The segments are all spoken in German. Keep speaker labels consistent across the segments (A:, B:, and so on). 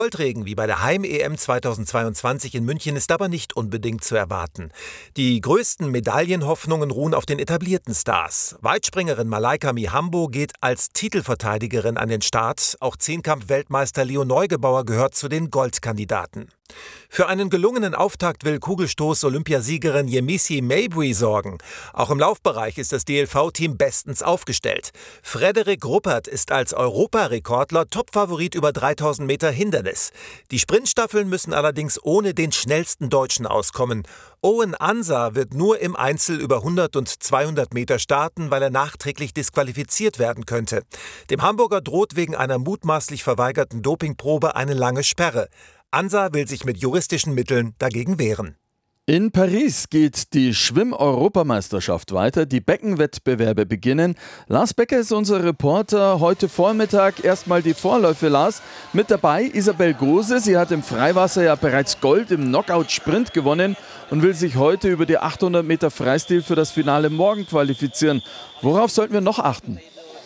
A: Goldregen wie bei der Heim-EM 2022 in München ist aber nicht unbedingt zu erwarten. Die größten Medaillenhoffnungen ruhen auf den etablierten Stars. Weitspringerin Malaika Mihambo geht als Titelverteidigerin an den Start. Auch Zehnkampf-Weltmeister Leo Neugebauer gehört zu den Goldkandidaten. Für einen gelungenen Auftakt will Kugelstoß-Olympiasiegerin Yemisi Mabry sorgen. Auch im Laufbereich ist das DLV-Team bestens aufgestellt. Frederik Ruppert ist als Europarekordler Topfavorit über 3000 Meter Hindernis. Die Sprintstaffeln müssen allerdings ohne den schnellsten Deutschen auskommen. Owen Ansa wird nur im Einzel über 100 und 200 Meter starten, weil er nachträglich disqualifiziert werden könnte. Dem Hamburger droht wegen einer mutmaßlich verweigerten Dopingprobe eine lange Sperre. Ansa will sich mit juristischen Mitteln dagegen wehren.
B: In Paris geht die Schwimm-Europameisterschaft weiter. Die Beckenwettbewerbe beginnen. Lars Becker ist unser Reporter. Heute Vormittag erstmal die Vorläufe, Lars. Mit dabei Isabel Gose. Sie hat im Freiwasser ja bereits Gold im Knockout-Sprint gewonnen und will sich heute über die 800 Meter Freistil für das Finale morgen qualifizieren. Worauf sollten wir noch achten?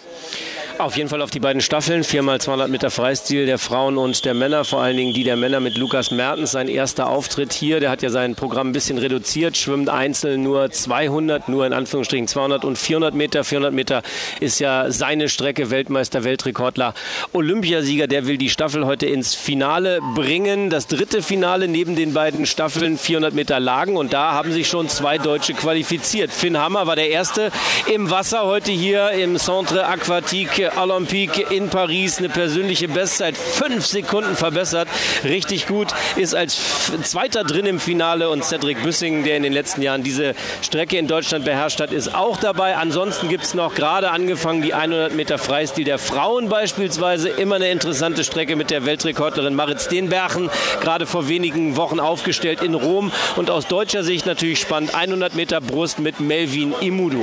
C: Auf jeden Fall auf die beiden Staffeln, 4x200 Meter Freistil der Frauen und der Männer, vor allen Dingen die der Männer mit Lukas Mertens, sein erster Auftritt hier, der hat ja sein Programm ein bisschen reduziert, schwimmt einzeln nur 200, nur in Anführungsstrichen 200 und 400 Meter. 400 Meter ist ja seine Strecke, Weltmeister, Weltrekordler, Olympiasieger, der will die Staffel heute ins Finale bringen, das dritte Finale neben den beiden Staffeln 400 Meter Lagen und da haben sich schon zwei Deutsche qualifiziert. Finn Hammer war der Erste im Wasser heute hier im Centre Aquatique Olympique in Paris, eine persönliche Bestzeit, 5 Sekunden verbessert, richtig gut, ist als Zweiter drin im Finale und Cedric Büssing, der in den letzten Jahren diese Strecke in Deutschland beherrscht hat, ist auch dabei. Ansonsten gibt es noch gerade angefangen die 100 Meter Freistil der Frauen beispielsweise, immer eine interessante Strecke mit der Weltrekordlerin Marit Steenbergen, gerade vor wenigen Wochen aufgestellt in Rom und aus deutscher Sicht natürlich spannend, 100 Meter Brust mit Melvin Imudu.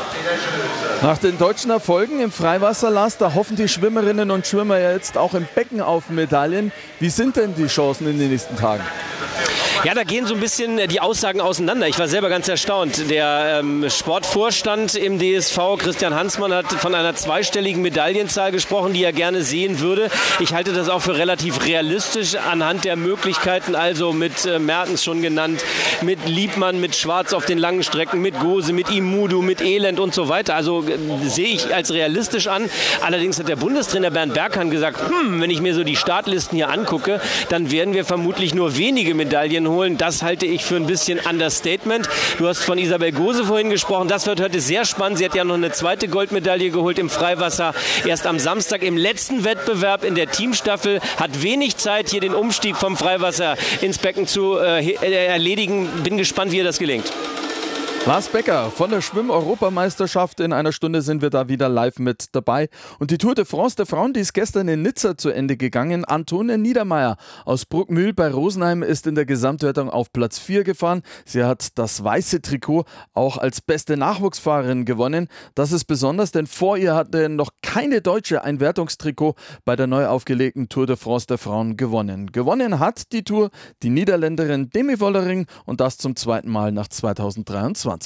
B: Nach den deutschen Erfolgen im Freiwasser, Lars, da hoffen die Schwimmerinnen und Schwimmer ja jetzt auch im Becken auf Medaillen. Wie sind denn die Chancen in den nächsten Tagen?
C: Ja, da gehen so ein bisschen die Aussagen auseinander. Ich war selber ganz erstaunt. Der Sportvorstand im DSV, Christian Hansmann, hat von einer zweistelligen Medaillenzahl gesprochen, die er gerne sehen würde. Ich halte das auch für relativ realistisch anhand der Möglichkeiten, also mit Mertens schon genannt, mit Liebmann, mit Schwarz auf den langen Strecken, mit Gose, mit Imudu, mit Elend und so weiter. Also sehe ich als realistisch an. Allerdings hat der Bundestrainer Bernd Berghahn gesagt, wenn ich mir so die Startlisten hier angucke, dann werden wir vermutlich nur wenige Medaillen holen. Das halte ich für ein bisschen Understatement. Du hast von Isabel Gose vorhin gesprochen. Das wird heute sehr spannend. Sie hat ja noch eine zweite Goldmedaille geholt im Freiwasser. Erst am Samstag im letzten Wettbewerb in der Teamstaffel. Hat wenig Zeit, hier den Umstieg vom Freiwasser ins Becken zu erledigen. Bin gespannt, wie ihr das gelingt.
B: Lars Becker von der Schwimm-Europameisterschaft. In einer Stunde sind wir da wieder live mit dabei. Und die Tour de France der Frauen, die ist gestern in Nizza zu Ende gegangen. Antonia Niedermeyer aus Bruckmühl bei Rosenheim ist in der Gesamtwertung auf Platz 4 gefahren. Sie hat das weiße Trikot auch als beste Nachwuchsfahrerin gewonnen. Das ist besonders, denn vor ihr hatte noch keine Deutsche ein Wertungstrikot bei der neu aufgelegten Tour de France der Frauen gewonnen. Gewonnen hat die Tour die Niederländerin Demi Vollering und das zum zweiten Mal nach 2023.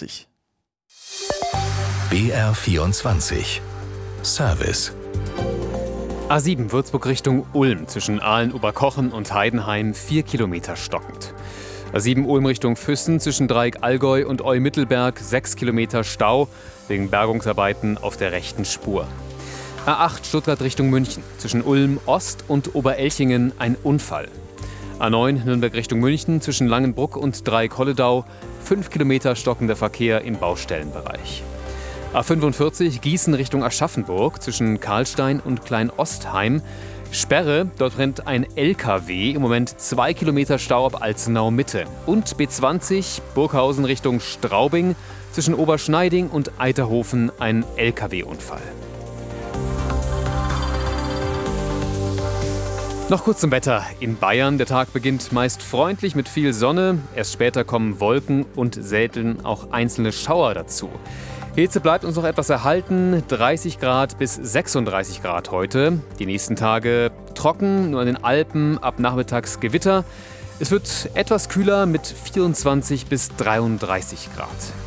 D: BR24 Service.
E: A7 Würzburg Richtung Ulm zwischen Aalen-Oberkochen und Heidenheim 4 Kilometer stockend. A7 Ulm Richtung Füssen zwischen Dreieck Allgäu und Eu-Mittelberg 6 Kilometer Stau wegen Bergungsarbeiten auf der rechten Spur. A8 Stuttgart Richtung München zwischen Ulm Ost und Oberelchingen ein Unfall. A9 Nürnberg Richtung München zwischen Langenbruck und Dreieck-Holledau 5 Kilometer stockender Verkehr im Baustellenbereich. A45 Gießen Richtung Aschaffenburg zwischen Karlstein und Klein-Ostheim. Sperre, dort rennt ein LKW, im Moment 2 Kilometer Stau ab Alzenau Mitte. Und B20 Burghausen Richtung Straubing zwischen Oberschneiding und Eiterhofen ein LKW-Unfall. Noch kurz zum Wetter in Bayern. Der Tag beginnt meist freundlich mit viel Sonne. Erst später kommen Wolken und selten auch einzelne Schauer dazu. Hitze bleibt uns noch etwas erhalten. 30 Grad bis 36 Grad heute. Die nächsten Tage trocken, nur an den Alpen ab nachmittags Gewitter. Es wird etwas kühler mit 24 bis 33 Grad.